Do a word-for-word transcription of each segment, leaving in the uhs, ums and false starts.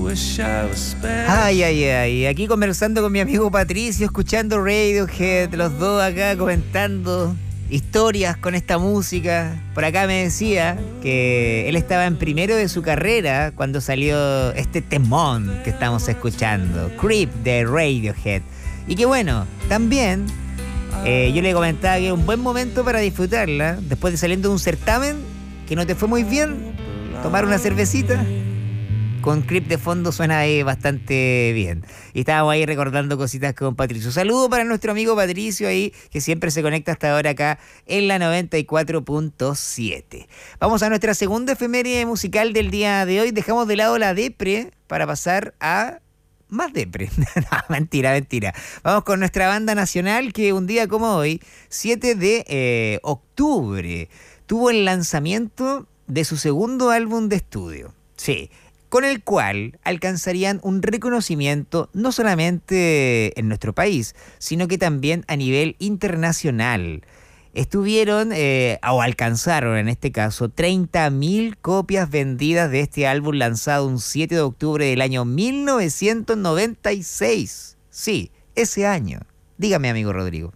Ay, ay, ay, aquí conversando con mi amigo Patricio, escuchando Radiohead, los dos acá comentando historias con esta música. Por acá me decía que él estaba en primero de su carrera cuando salió este temón que estamos escuchando, Creep de Radiohead. Y que bueno, también eh, yo le comentaba que es un buen momento para disfrutarla, después de saliendo de un certamen que no te fue muy bien, tomar una cervecita con Creep de fondo suena ahí bastante bien. Y estábamos ahí recordando cositas con Patricio. Saludo para nuestro amigo Patricio ahí, que siempre se conecta hasta ahora acá en la noventa y cuatro punto siete. Vamos a nuestra segunda efeméride musical del día de hoy. Dejamos de lado la depre para pasar a más depre. No, mentira, mentira. Vamos con nuestra banda nacional que un día como hoy, siete de octubre, tuvo el lanzamiento de su segundo álbum de estudio. Sí, con el cual alcanzarían un reconocimiento no solamente en nuestro país, sino que también a nivel internacional. Estuvieron, eh, o alcanzaron en este caso, treinta mil copias vendidas de este álbum lanzado un siete de octubre del año mil novecientos noventa y seis. Sí, ese año. Dígame, amigo Rodrigo.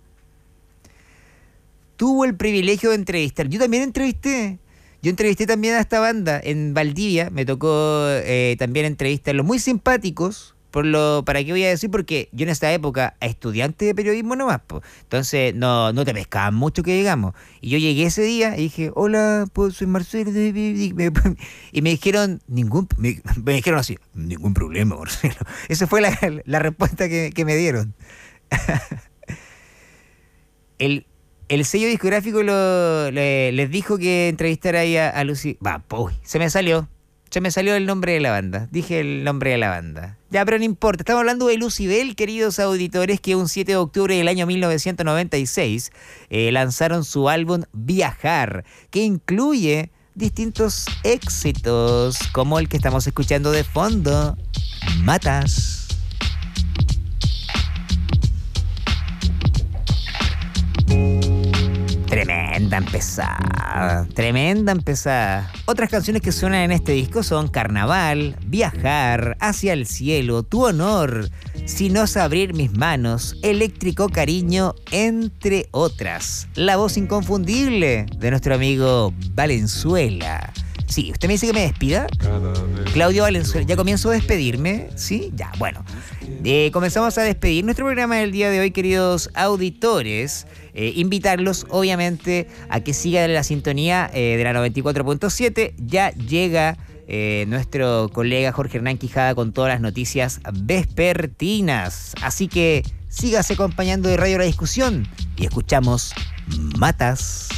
Tuvo el privilegio de entrevistar. Yo también entrevisté. Yo entrevisté también a esta banda en Valdivia, me tocó eh, también entrevistarlos, muy simpáticos, por lo, ¿para qué voy a decir? Porque yo en esa época, estudiante de periodismo nomás, po, entonces no, no te pescaban mucho que digamos. Y yo llegué ese día y dije, hola, pues soy Marcelo, y me dijeron, ningún, me, me dijeron así, ningún problema, Marcelo. Esa fue la, la respuesta que, que me dieron. El... El sello discográfico lo, le, les dijo que entrevistara ahí a, a Lucy... Va, uy, se me salió. Se me salió el nombre de la banda. Dije el nombre de la banda. Ya, pero no importa. Estamos hablando de Lucybell, queridos auditores, que un siete de octubre del año mil novecientos noventa y seis eh, lanzaron su álbum Viajar, que incluye distintos éxitos, como el que estamos escuchando de fondo, Matas. Tremenda empezada, tremenda empezada. Otras canciones que suenan en este disco son Carnaval, Viajar, Hacia el Cielo, Tu Honor, Si no es abrir mis manos, Eléctrico Cariño, entre otras. La voz inconfundible de nuestro amigo Valenzuela. Sí, ¿usted me dice que me despida? Claudio Valenzuela, ¿ya comienzo a despedirme? ¿Sí? Ya, bueno. Eh, comenzamos a despedir nuestro programa del día de hoy, queridos auditores. Eh, invitarlos, obviamente, a que sigan la sintonía eh, de la noventa y cuatro punto siete. Ya llega eh, nuestro colega Jorge Hernán Quijada con todas las noticias vespertinas. Así que sígase acompañando de Radio La Discusión y escuchamos Matas.